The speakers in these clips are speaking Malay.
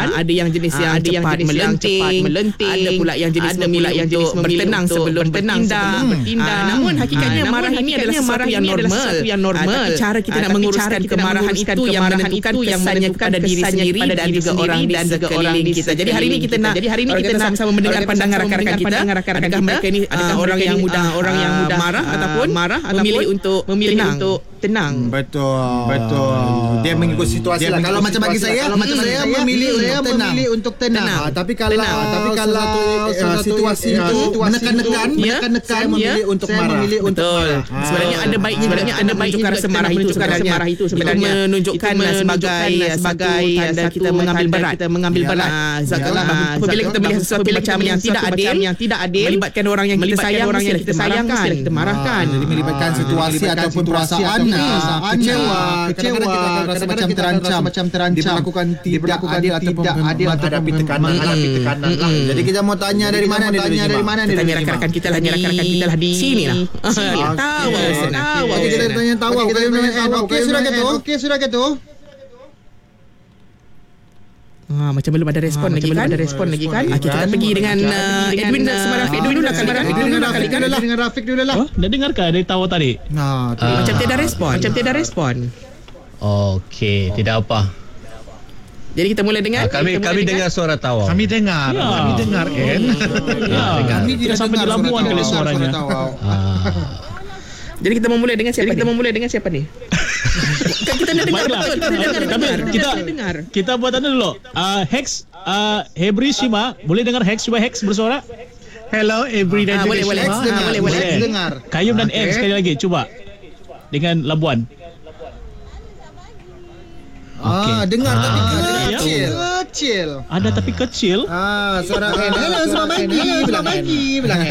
ada yang jenis yang cepat melenting, ada pula yang jenis memilih untuk bertenang sebelum bertindak. Namun hakikatnya marah ini adalah sesuatu yang normal. Tapi cara kita nak menguruskan kemarahan itu yang menentukan kesannya kepada diri sendiri dan juga orang di sekeliling kita. Jadi hari ini kita nak sama-sama mendengar pandangan rakan-rakan kita. Adakah mereka ini orang yang mudah marah ataupun memilih untuk tenang. Betul. Dia mengikut situasi lah. Kalau macam bagi saya memilih untuk tenang. Tapi kalau situasi itu menekan, saya memilih untuk marah. Betul. Sebenarnya ada baiknya menunjukkan rasa marah itu sebenarnya menunjukkan sebagai tanda kita mengambil berat. Apabila kita melihat sesuatu macam yang tidak adil melibatkan orang yang kita sayang, mesti kita marahkan. Jadi melibatkan situasi ataupun perasaan kecewa, kadang-kadang kita rasa macam terancam diperlakukan tidak adil ataupun menghadapi tekanan lah. Jadi kita mau tanya dari mana ni? Kita tanya rakan-rakan kita lah di sini lah. Tawa. Kita tanya tawa. Okey sudah ke tu? Macam belum ada respon lagi kan? Kita pergi dengan Edwin sama Rafiq dulu lah kali kan. Dengan Rafiq dulu lah. Dah dengar ke dari tawa tadi? Macam tiada respon. Okey, tidak apa. Jadi kita mula dengan kami dengar suara tawa. Kami dengar. Kami tidak sampai di Labuan kali suaranya. Jadi kita memulai dengan siapa ni? Kita nak dengar betul. Kita buat anda dulu. Hex, Hebri Shima, boleh dengar Hex? Cuba Hex bersuara. Hello Hebri dan juga boleh. Hex dengar. Kayum dan X sekali lagi, cuba. Dengan Labuan. Dengar tapi kecil. Ada tapi kecil. Suara hello selamat pagi bilang.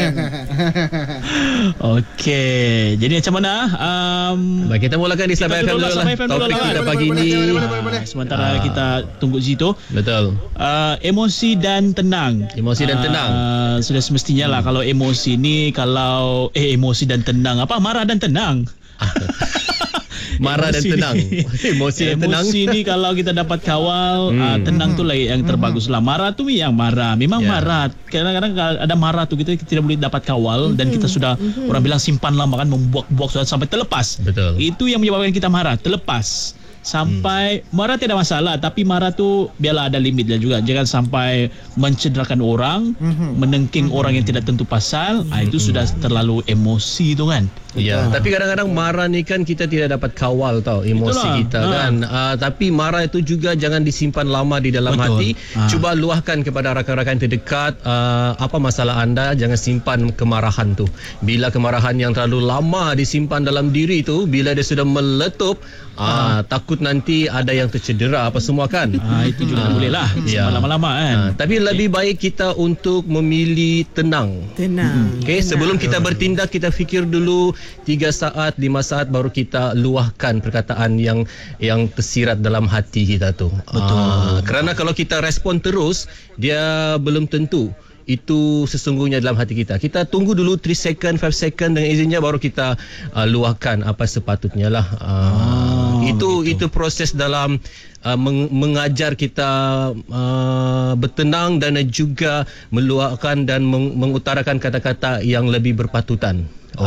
Okey, jadi macam mana? Baik, kita mulakan di Selamat FM dulu lah. Topik kita pagi ini. Sementara kita tunggu situ. Betul. Emosi dan tenang. Sudah semestinya lah kalau emosi ni emosi dan tenang. Marah dan tenang. Marah dan tenang. Emosi ni kalau kita dapat kawal, tenang tu lah yang terbagus lah. Marah tu yang marah. Memang marah. Kadang-kadang ada marah tu kita tidak boleh dapat kawal dan kita sudah orang bilang simpan lama kan, membuak-buak sudah sampai terlepas. Betul. Itu yang menyebabkan kita marah, terlepas. Sampai marah tidak masalah, tapi marah tu biarlah ada limit juga. Jangan sampai mencederakan orang, menengking orang yang tidak tentu pasal. Itu sudah terlalu emosi tu kan. Ya, tapi kadang-kadang marah ni kan kita tidak dapat kawal tau emosi kita kan. Tapi marah itu juga jangan disimpan lama di dalam hati. Cuba luahkan kepada rakan-rakan terdekat. Apa masalah anda, jangan simpan kemarahan tu. Bila kemarahan yang terlalu lama disimpan dalam diri tu, bila dia sudah meletup, takut nanti ada yang tercedera apa semua kan. Itu juga boleh lah simpan lama-lama kan. Tapi lebih baik kita untuk memilih tenang. Okay, sebelum kita bertindak, kita fikir dulu 3 saat, 5 saat baru kita luahkan perkataan yang tersirat dalam hati kita tu. Betul. Kerana kalau kita respon terus, dia belum tentu itu sesungguhnya dalam hati kita. Kita tunggu dulu 3 second, 5 second dengan izinnya baru kita luahkan apa sepatutnya lah. Itu proses dalam mengajar kita bertenang dan juga meluahkan dan mengutarakan kata-kata yang lebih berpatutan.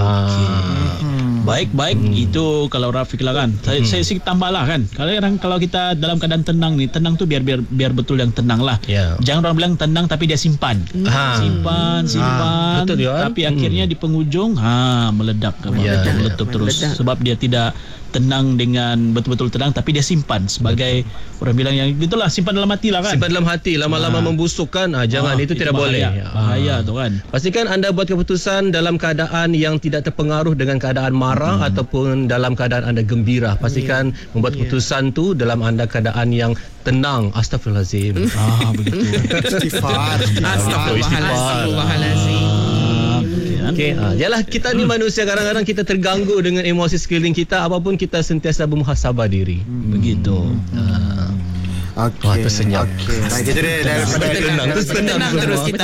Baik. Itu kalau Rafiq lah kan. Saya sikit tambah lah kan. Kalau kita dalam keadaan tenang ni, tenang tu biar betul yang tenang lah. Jangan orang bilang tenang tapi dia simpan. Simpan. Betul, tapi akhirnya di penghujung meledak, meletup terus. Sebab dia tidak tenang dengan betul-betul tenang, tapi dia simpan sebagai orang bilang yang itulah, simpan dalam hati lah kan. Simpan dalam hati, lama-lama membusuk kan. Jangan, itu tidak boleh. Bahaya tu kan. Pastikan anda buat keputusan dalam keadaan yang tidak terpengaruh dengan keadaan marah ataupun dalam keadaan anda gembira. Pastikan membuat keputusan tu dalam anda keadaan yang tenang. Astagfirullahalazim. Begitu. Istighfar. Astagfirullahalazim. Okey, yalah, kita ni manusia, kadang-kadang kita terganggu dengan emosi sekeliling kita, apapun kita sentiasa bermuhasabah diri. Begitu. Okey. Wah, tersenyap. Okey. Baik, itu dia daripada Tenang terus kita.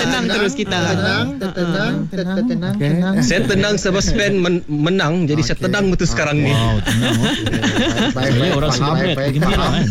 tenang. Saya tenang sebab Spain menang, jadi saya tenang betul sekarang ni. Wow, tenang. Baik, Orang celebrate gembira kan.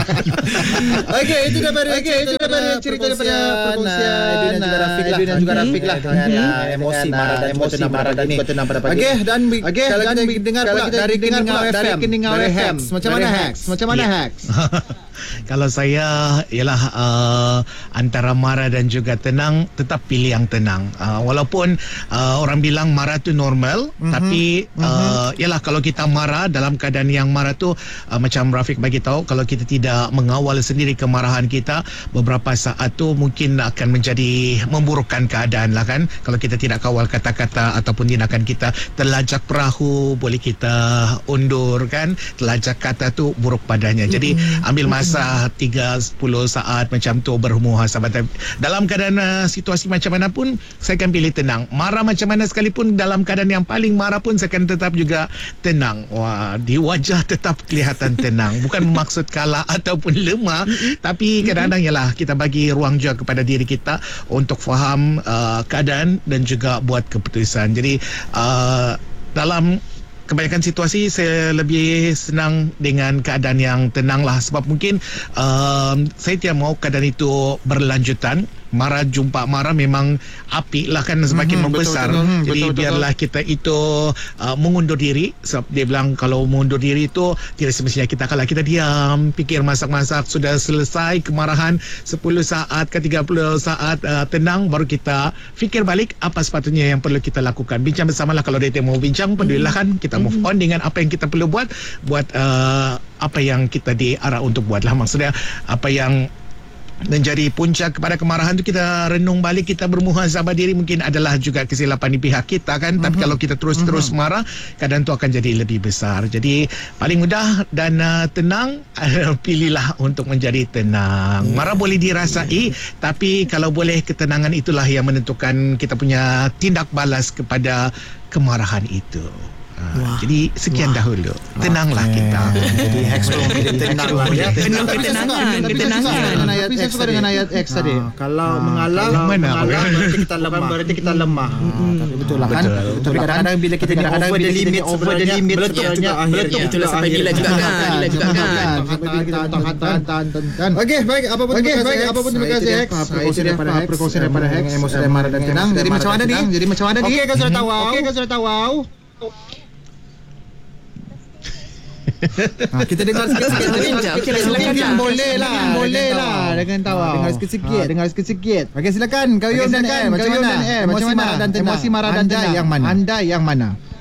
Okey, itu daripada cerita daripada perkongsian Edwin dan juga Rafiq lah. Emosi marah dan tenang pada pagi. Okey, dan kalau kita dengar pula dari Keningau FM. Macam mana Hex? Kalau saya ialah antara marah dan juga tenang, tetap pilih yang tenang. Walaupun orang bilang marah tu normal, tapi ialah kalau kita marah dalam keadaan yang marah tu macam Rafiq bagi tahu, kalau kita tidak mengawal sendiri kemarahan kita, beberapa saat tu mungkin akan menjadi memburukkan keadaan lah kan. Kalau kita tidak kawal kata-kata ataupun tindakan kita, terlajak perahu boleh kita undur kan, terlajak kata tu buruk padanya. Jadi ambil masa 3-10 saat macam tu bermuhasabah. Dalam keadaan situasi macam mana pun saya akan pilih tenang. Marah macam mana sekalipun, dalam keadaan yang paling marah pun saya akan tetap juga tenang. Wah, di wajah tetap kelihatan tenang. Bukan bermaksud kalah ataupun lemah, tapi kadang-kadang ialah kita bagi ruang juga kepada diri kita untuk faham keadaan dan juga buat keputusan. Jadi dalam kebanyakan situasi saya lebih senang dengan keadaan yang tenang lah, sebab mungkin saya tidak mahu keadaan itu berlanjutan. Marah jumpa marah memang api lah kan, semakin membesar. Jadi biarlah kita itu mengundur diri. Sebab dia bilang kalau mengundur diri itu tidak semestinya kita kalah. Kita diam, fikir masak-masak, sudah selesai kemarahan 10 saat ke 30 saat tenang, baru kita fikir balik apa sepatutnya yang perlu kita lakukan. Bincang bersamalah, kalau dia mau bincang, pedulilah kan, kita move on dengan apa yang kita perlu buat apa yang kita diarah untuk buat lah. Maksudnya apa yang menjadi puncak kepada kemarahan tu, kita renung balik, kita bermuhasabah diri, mungkin adalah juga kesilapan di pihak kita kan. Tapi kalau kita terus marah, keadaan tu akan jadi lebih besar. Jadi paling mudah dan tenang, pilihlah untuk menjadi tenang. Marah boleh dirasai, tapi kalau boleh, ketenangan itulah yang menentukan kita punya tindak balas kepada kemarahan itu. Jadi sekian dahulu. Tenanglah kita. Jadi Hex pun tenang lah ya. Penuh ketenangan. Tapi saya suka dengan ayat X tadi. Kalau mengalah berarti kita lemah. Tapi betul lah kan. Tapi kadang-kadang bila kita over the limit meletup itulah sampai gila juga kan. Okey, baik, apa pun terima kasih Hex. Perkongsian daripada Hex, emosi dan marah dan tenang. Jadi macam mana ni? Okey, kan sudah tahu. Kita dengar sikit-sikit. Silakan. Boleh lah dengan tawa. Dengar sikit-sikit. Okey, silakan. Kau Yom dan M. Macam mana? Emosi marah dan tenang. Anda yang mana?